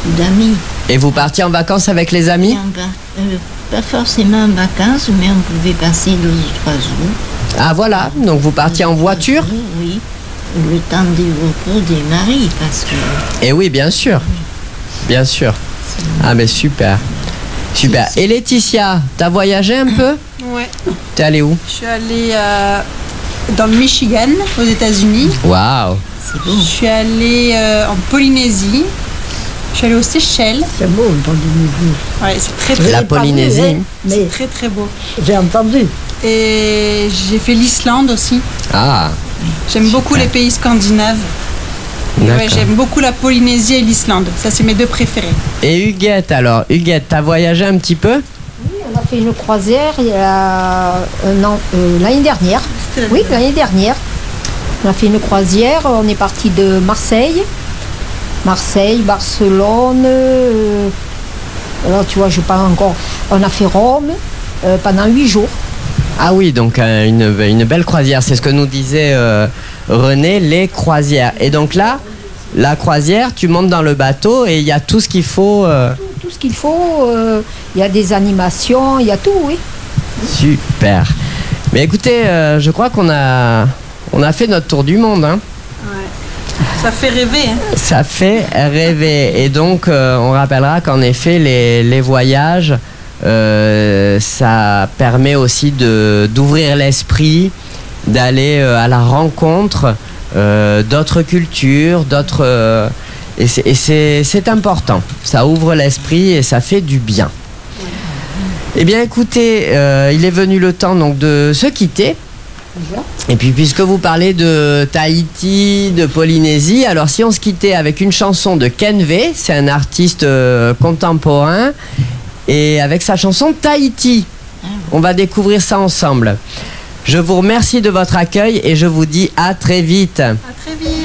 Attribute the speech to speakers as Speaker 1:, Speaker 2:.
Speaker 1: beaucoup d'amis.
Speaker 2: Et vous partiez en vacances avec les amis?
Speaker 1: Pas forcément en vacances, mais on pouvait passer 2 ou 3 jours.
Speaker 2: Ah voilà, donc vous partiez en voiture?
Speaker 1: Oui, le temps des repos des maris, parce que...
Speaker 2: Eh oui, bien sûr. Bien sûr. Ah mais super. Super. Et Laetitia, t'as voyagé un peu?
Speaker 3: Ouais.
Speaker 2: T'es allée où?
Speaker 3: Je suis allée dans le Michigan, aux États-Unis.
Speaker 2: Waouh.
Speaker 3: Je suis allée en Polynésie. Je suis allée aux Seychelles.
Speaker 4: C'est beau, en Polynésie.
Speaker 3: Ouais, c'est très très
Speaker 2: La
Speaker 3: beau.
Speaker 2: Polynésie.
Speaker 4: Vu, hein, mais
Speaker 3: C'est très très beau.
Speaker 4: j'ai entendu.
Speaker 3: Et j'ai fait l'Islande aussi.
Speaker 2: Ah.
Speaker 3: J'aime beaucoup les pays scandinaves. Et
Speaker 2: D'accord.
Speaker 3: ouais, j'aime beaucoup la Polynésie et l'Islande. Ça, c'est mes 2 préférés.
Speaker 2: Et Huguette alors? Huguette, t'as voyagé un petit peu?
Speaker 5: Oui, on a fait une croisière il y a un an, l'année dernière. Oui, l'année dernière. On a fait une croisière, on est parti de Marseille, Barcelone. Alors tu vois, je parle encore. On a fait Rome pendant 8 jours.
Speaker 2: Ah oui, donc une belle croisière, c'est ce que nous disait René, les croisières. Et donc là, la croisière, tu montes dans le bateau et il y a tout ce qu'il faut.
Speaker 5: Tout ce qu'il faut, il y a des animations, il y a tout, oui.
Speaker 2: Super. Mais écoutez, je crois qu'on a fait notre tour du monde. Hein.
Speaker 3: Ouais. Ça fait rêver. Hein.
Speaker 2: Ça fait rêver. Et donc, on rappellera qu'en effet, les voyages, ça permet aussi d'ouvrir l'esprit, d'aller à la rencontre d'autres cultures, d'autres... et c'est important. Ça ouvre l'esprit et ça fait du bien. Eh bien, écoutez, il est venu le temps donc de se quitter. Et puis, puisque vous parlez de Tahiti, de Polynésie, alors si on se quittait avec une chanson de Ken V, c'est un artiste contemporain, et avec sa chanson Tahiti, on va découvrir ça ensemble. Je vous remercie de votre accueil et je vous dis à très vite.
Speaker 3: À très vite.